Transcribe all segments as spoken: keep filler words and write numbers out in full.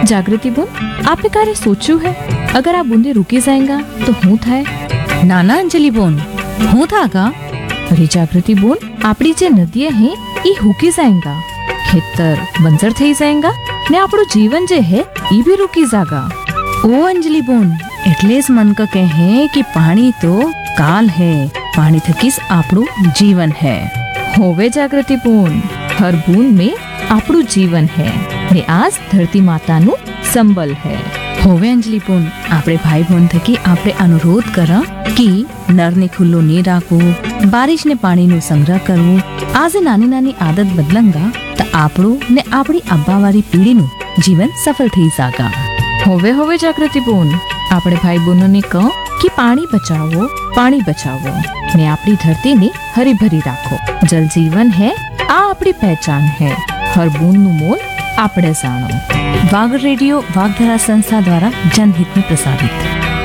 જાગૃતિ બોન, આપે ક્યારે સોચ્યું હે અગર આ બૂંદે રૂકી જાएगा તો હું થાય? ના ના અંજલિ બોન, હું था का? અરે જાગૃતિ બોન, આપણી જે નદીએ હે એ હુકી જાएगा, ખેતર બંજર થઈ જાएगा ને આપણું જીવન જે હે એ भी रुकी जागा। ओ अंजलि बोन, એટલે જ મન ક કહે કે પાણી તો કાલ है, पानी थकीस આપણું जीवन है। होवे जागृति बोन, हर बूंद में આપણું जीवन है ने आज धरती माताનું संबल है। होवे अंजलि बोन, આપણે ભાઈ બોન થકી આપણે અનુરોધ કરા કે નળને ખુલ્લો નહીં રાખવું, બારિશને પાણીનો સંગ્રહ કરવું। આજે નાની નાની આદત બદલંગા તો આપણું ને આપણી અબ્બાવારી પીઢીનું જીવન સફળ થઈ જાગા। होवे होवे जागृति बोन, આપણે ભાઈ બહેનોને કહો કે પાણી બચાવો, પાણી બચાવો ને આપણી ધરતીને હરી ભરી રાખો। જલ જીવન है, આ આપણી पहचान है। हर बूंदનું मोल આપણે જાણો। वागड़ रेडियो वागधरा संस्था द्वारा जनहित में प्रसारित।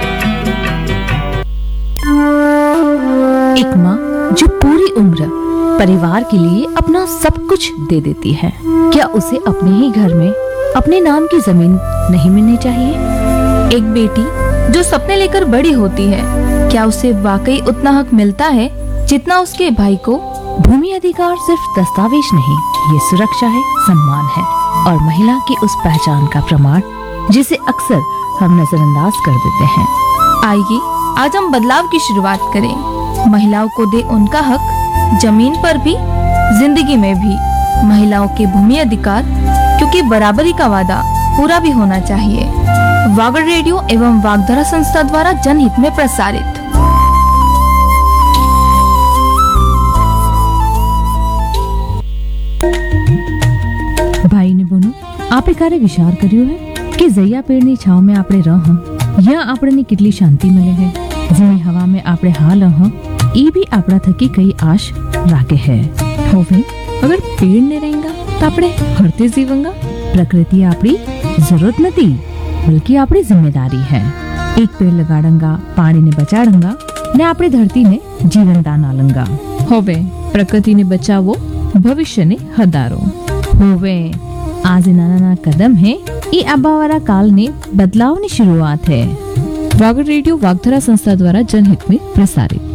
एक माँ जो पूरी उम्र परिवार के लिए अपना सब कुछ दे देती है, क्या उसे अपने ही घर में अपने नाम की जमीन नहीं मिलनी चाहिए? एक बेटी जो सपने लेकर बड़ी होती है, क्या उसे वाकई उतना हक मिलता है जितना उसके भाई को? भूमि अधिकार सिर्फ दस्तावेज नहीं, ये सुरक्षा है, सम्मान है और महिला की उस पहचान का प्रमाण जिसे अक्सर हम नजरअंदाज कर देते हैं। आइए आज हम बदलाव की शुरुआत करें। महिलाओं को दे उनका हक, जमीन पर भी, जिंदगी में भी। महिलाओं के भूमि अधिकार, क्योंकि बराबरी का वादा पूरा भी होना चाहिए। वागड़ रेडियो एवं वागधरा संस्था द्वारा जनहित में प्रसारित। भाई ने बोनो, आपे क्યારે વિચાર કર્યો હે કે જૈયા પેડની છાવ में આપણે રહ, યા આપણને કેટલી શાંતિ મળે है। જેની હવા में આપણે હાલ રહ, એ भी આપણા થકી કઈ આશ રાખે है। होवे अगर पेड़ नहीं रहेगा तो આપણે હરતે જીવંગા। प्रकृति આપણી जरूरत नहीं बल्कि આપણી जिम्मेदारी है। एक पेड़ लगाड़ंगा, पानी ने बचाड़ंगा ने આપણી धरती ने जीवन दान आलंगा। होवे प्रकृति ने बचावो, भविष्य ने हदारो। होवे आज नाना नाना कदम है, ये आबावारा काल ने बदलाव की शुरुआत है। वागड़ रेडियो वागधरा संस्था द्वारा जनहित में प्रसारित।